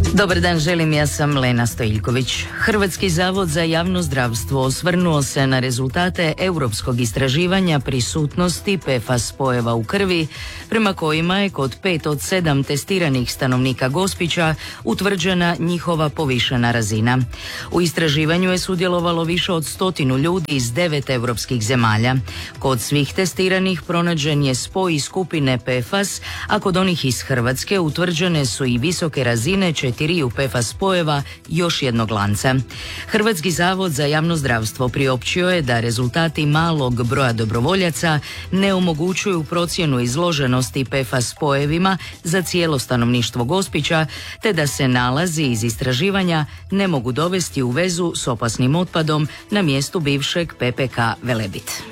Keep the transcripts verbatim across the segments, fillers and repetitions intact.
Dobar dan, želim, ja sam Lena Stojiljković. Hrvatski zavod za javno zdravstvo osvrnuo se na rezultate europskog istraživanja prisutnosti P F A S spojeva u krvi, prema kojima je kod pet od sedam testiranih stanovnika Gospića utvrđena njihova povišena razina. U istraživanju je sudjelovalo više od stotinu ljudi iz devet europskih zemalja. Kod svih testiranih pronađen je spoj iz skupine P F A S, a kod onih iz Hrvatske utvrđene su i visoke razine četiriju P F A S spojeva još jednog lanca. Hrvatski zavod za javno zdravstvo priopćio je da rezultati malog broja dobrovoljaca ne omogućuju procjenu izloženosti P F A S spojevima za cijelo stanovništvo Gospića, te da se nalazi iz istraživanja ne mogu dovesti u vezu s opasnim otpadom na mjestu bivšeg P P K Velebit.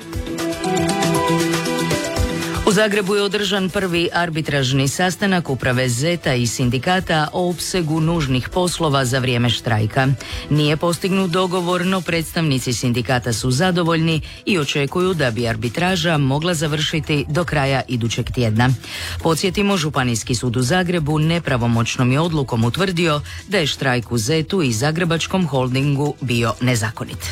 U Zagrebu je održan prvi arbitražni sastanak uprave ZET-a i sindikata o opsegu nužnih poslova za vrijeme štrajka. Nije postignut dogovor, no predstavnici sindikata su zadovoljni i očekuju da bi arbitraža mogla završiti do kraja idućeg tjedna. Podsjetimo, Županijski sud u Zagrebu nepravomoćnom je odlukom utvrdio da je štrajk u ZET-u i Zagrebačkom holdingu bio nezakonit.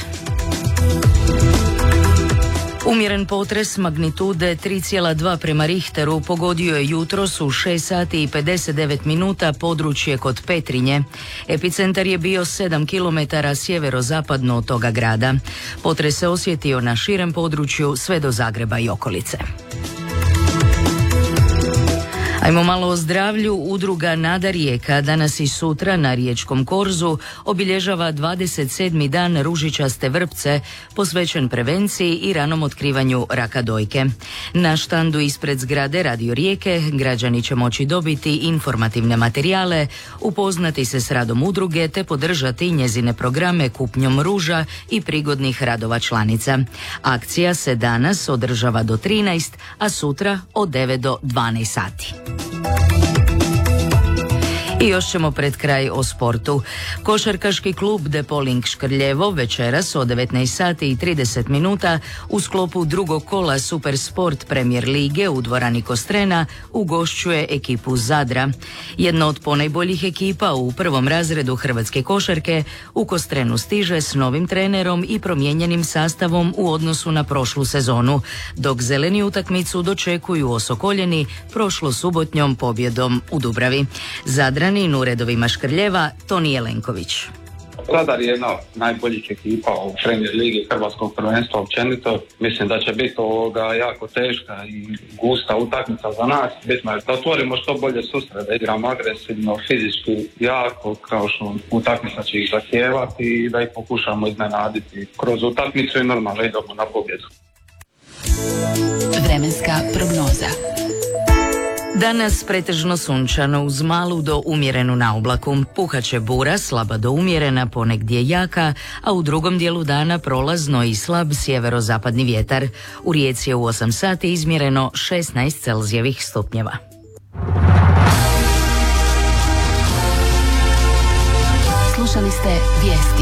Umjeren potres magnitude tri zarez dva prema Richteru pogodio je jutros u šest sati i pedeset devet minuta područje kod Petrinje. Epicentar je bio sedam kilometara sjeverozapadno od toga grada. Potres se osjetio na širem području sve do Zagreba i okolice. Ajmo malo o zdravlju. Udruga Nada Rijeka danas i sutra na Riječkom korzu obilježava dvadeset sedmi dan ružičaste vrpce, posvećen prevenciji i ranom otkrivanju raka dojke. Na štandu ispred zgrade Radio Rijeke građani će moći dobiti informativne materijale, upoznati se s radom udruge te podržati njezine programe kupnjom ruža i prigodnih radova članica. Akcija se danas održava do trinaest, a sutra od devet do dvanaest sati. I još ćemo pred kraj o sportu. Košarkaški klub Depoling Škrljevo večeras od devetnaest sati i trideset minuta u sklopu drugog kola Supersport Premier lige u dvorani Kostrena ugošćuje ekipu Zadra. Jedna od ponajboljih ekipa u prvom razredu hrvatske košarke u Kostrenu stiže s novim trenerom i promijenjenim sastavom u odnosu na prošlu sezonu, dok zeleni utakmicu dočekuju osokoljeni prošlosubotnjom pobjedom u Dubravi. Zadra u redovima Škrljeva Toni Jelenković. Zadar je jedna od najboljih ekipa u Premier ligi hrvatskog prvenstva općenito. Mislim da će biti ovoga jako teška i gusta utakmica za nas. Bitno je da otvorimo što bolje susret, da igramo agresivno, fizički jako, kao što utakmica će ih zahtijevati i da ih pokušamo iznenaditi kroz utakmicu i normalno idemo na pobjedu. Vremenska prognoza. Danas pretežno sunčano uz malu do umjerenu naoblaku. Puhaće bura, slaba do umjerena, ponegdje jaka, a u drugom dijelu dana prolazno i slab sjeverozapadni vjetar. U Rijeci je u osam sati izmjereno šesnaest Celzijevih stupnjeva. Slušali ste vijesti.